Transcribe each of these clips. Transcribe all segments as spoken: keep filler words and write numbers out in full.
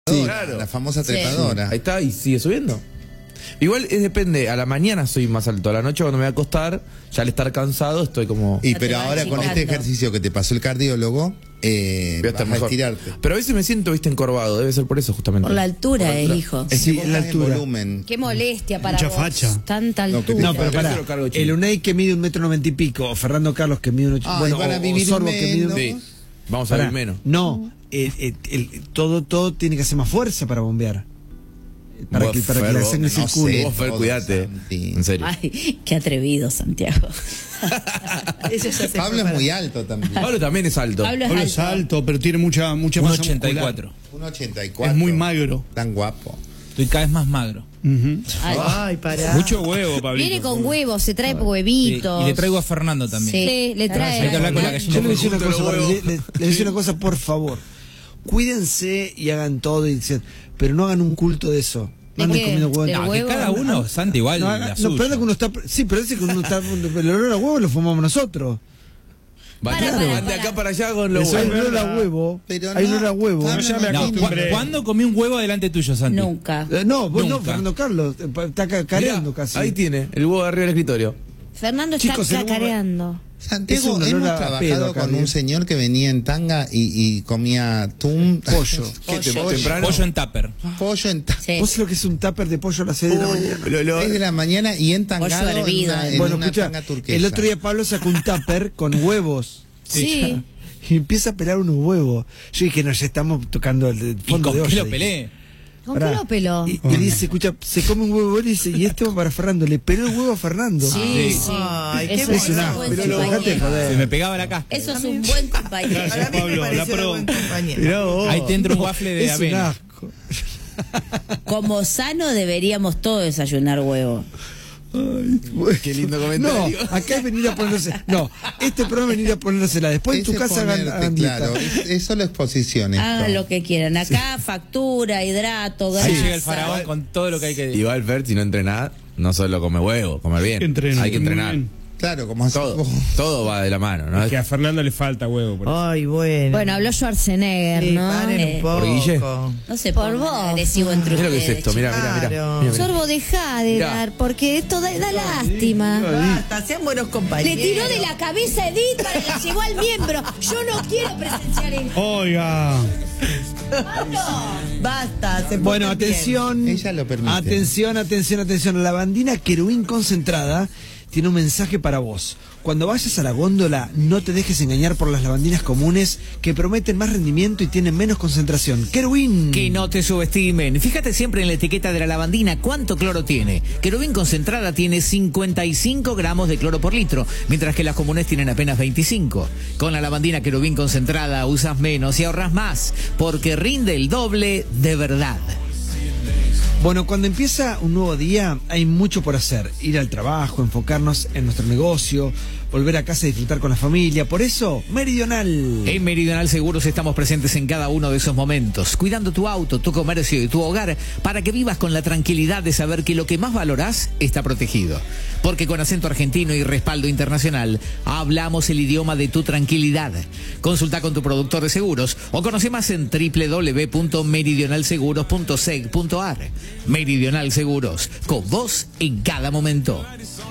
Sí, claro. La famosa Sí. trepadora. Ahí está, y sigue subiendo. Igual es depende, a la mañana soy más alto, a la noche cuando me voy a acostar, ya al estar cansado estoy como... Y No pero te va ahora con achicando. este ejercicio que te pasó el cardiólogo, eh, voy a estar vas a mejor. estirarte. Pero a veces me siento, viste, encorvado, debe ser por eso justamente. Por la altura, Por la eh, altura. hijo. Es Sí, que vos la estás en altura. volumen. Qué molestia para Mucha vos. facha. Tanta No, que te- altura. No, pero Yo se pará. lo cargo chico. El Unai que mide un metro noventa y pico, o Fernando Carlos que mide un ocho, Ay, bueno, van a o- o vivir Sorbo que mide un... menos. Sí, vamos a Pará, ver menos. No, eh, eh, el- todo, todo tiene que hacer más fuerza para bombear. Para Vos, que, para que Fer, la vos, sangre no circule. sé. Vos, Fer, todo, cuidate. Santi. En serio. Ay, qué atrevido, Santiago. Ella ya se Pablo fue es muy para- alto también. Pablo también es alto. Pablo Pablo es es alto. alto, pero tiene mucha, mucha uno masa ochenta y muscular. cuatro. uno ochenta y cuatro. Es muy magro. Tan guapo. Estoy cada vez más magro. Ujú. Ay, Ay, pará. Mucho huevo, Pablito. viene con huevos, se trae Y, huevitos. y le traigo a Fernando también. Sí, le trae. Hay que hablar con la gallina. Yo le voy a decir una Junto cosa, los Pablo, huevos. le, le- le voy a decir una cosa, por favor. Cuídense y hagan todo, y dicen, pero no hagan un culto de eso. No ¿De anden qué? comiendo huevo. ¿De No, Que huevo? cada uno, Santi, igual. no, la haga- no, suya. pero es que uno está, sí, pero dice que uno está, el olor a huevo lo fumamos nosotros. Vaya, Para, para, van de acá para. para allá con los Hay huevos. olor a huevo, Pero hay no, olor a huevo. Pablo, Ya me no, No, acostumbré. ¿cu- ¿Cuándo comí un huevo delante tuyo, Santi? Nunca. Eh, no, vos no, Nunca. Fernando Carlos, eh, pa- está ca- Mirá, careando casi. ahí tiene, el huevo de arriba del escritorio. Fernando está Chicos, el huevo- cacareando. Es Santiago, un olor hemos a pedo trabajado acá, con bien. un señor que venía en tanga y, y comía tum, Pollo. ¿Qué te- Pollo. Temprano. Pollo en tupper. pollo en tanga. Sí. ¿Vos sabés lo que es un tupper de pollo a las seis de la mañana? Lo- lo- seis de la mañana y entangado Pollo hervido, en una, eh. en Bueno, una escucha, tanga turquesa. el otro día Pablo sacó un tupper con huevos. Sí. Y empieza a pelar unos huevos. Yo dije, no, ya estamos tocando el el ¿Y fondo con de olla. qué lo dije. pelé? ¿Con Pará. qué lo peló? Y, y dice, escucha, se come un huevo y dice, y este va para Fernando. Le peló el huevo a Fernando. Sí, sí. Ay, qué Eso bueno. es Es un un asco, buen pero lo compañero. dejate de joder. Se me pegaba la casca. Eso es un buen compañero. Para mí me Pablo, pareció la una pro. buena compañía. Mirá vos. Ahí te entra un waffle de es un avena. asco. Como sano deberíamos todos desayunar huevo. Qué lindo No, comentario. acá es venir a ponerse. No, este programa es venir a ponérsela. Después en tu Ese casa hagan, ponerte, hagan dieta. claro, es, es solo exposición esto. Hagan lo que quieran. Acá factura, hidrato, grasa. Ahí llega el faraón con todo lo que hay que... Igual Fer, si no entrena, no solo come huevo, comer bien. que entrene, Hay que muy entrenar. bien. Claro, como hace Todo, vos. todo va de la mano, ¿no? Que a Fernando le falta huevo. por eso. Ay, bueno. Bueno, habló Schwarzenegger, Sí, ¿no? paren Eh, un poco. ¿Por Guille? No sé, Por por vos. vos. Agresivo entre Mira lo que es ustedes, esto, mira, mira, mira. Claro. mira, mira. Sorbo, deja de Mirá. dar, porque esto da, da lástima. Basta, sean buenos Le compañeros. tiró de la cabeza a Edith para la llegó al miembro. Yo no quiero presenciar esto. Oiga. Basta, se Bueno, portan bien. atención. Ella lo permite. Atención, atención, atención. La lavandina querubín concentrada tiene un mensaje para vos. Cuando vayas a la góndola, no te dejes engañar por las lavandinas comunes que prometen más rendimiento y tienen menos concentración. Querubín. Que no te subestimen. Fíjate siempre en la etiqueta de la lavandina cuánto cloro tiene. Querubín concentrada tiene cincuenta y cinco gramos de cloro por litro, mientras que las comunes tienen apenas veinticinco. Con la lavandina Querubín concentrada usas menos y ahorras más, porque rinde el doble de verdad. Bueno, cuando empieza un nuevo día hay mucho por hacer. Ir al trabajo, enfocarnos en nuestro negocio, volver a casa y disfrutar con la familia. Por eso, Meridional. En Meridional Seguros estamos presentes en cada uno de esos momentos, cuidando tu auto, tu comercio y tu hogar para que vivas con la tranquilidad de saber que lo que más valorás está protegido. Porque con acento argentino y respaldo internacional, hablamos el idioma de tu tranquilidad. Consulta con tu productor de seguros o conoce más en doble u doble u doble u punto meridional seguros punto seg punto ar. Meridional Seguros, con vos en cada momento.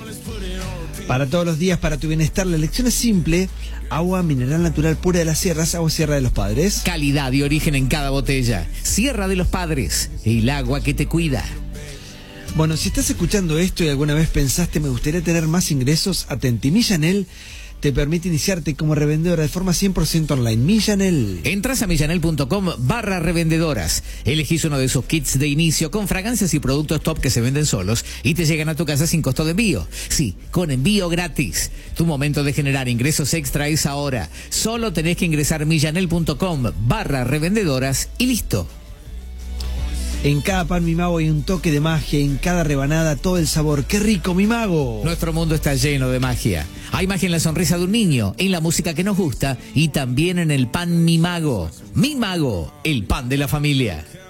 Para todos los días, para tu bienestar, la elección es simple. Agua mineral natural pura de las sierras, agua Sierra de los Padres. Calidad y origen en cada botella. Sierra de los Padres, el agua que te cuida. Bueno, si estás escuchando esto y alguna vez pensaste me gustaría tener más ingresos, atenti. Millanel te permite iniciarte como revendedora de forma cien por ciento online. Millanel. Entras a millanel punto com barra revendedoras. Elegís uno de esos kits de inicio con fragancias y productos top que se venden solos y te llegan a tu casa sin costo de envío. Sí, con envío gratis. Tu momento de generar ingresos extra es ahora. Solo tenés que ingresar millanel punto com barra revendedoras y listo. En cada pan mi mago hay un toque de magia, en cada rebanada todo el sabor. ¡Qué rico, mi mago! Nuestro mundo está lleno de magia. Hay magia en la sonrisa de un niño, en la música que nos gusta y también en el pan Mi Mago. Mi Mago, el pan de la familia.